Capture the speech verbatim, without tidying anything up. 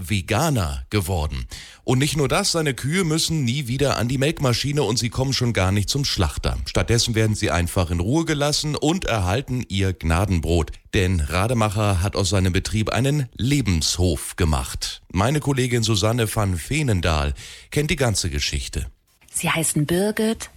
Veganer geworden. Und nicht nur das, seine Kühe müssen nie wieder an die Melkmaschine und sie kommen schon gar nicht zum Schlachter. Stattdessen werden sie einfach in Ruhe gelassen und erhalten ihr Gnadenbrot. Denn Rademacher hat aus seinem Betrieb einen Lebenshof gemacht. Meine Kollegin Susanne van Veenendaal kennt die ganze Geschichte. Sie heißen Birgit,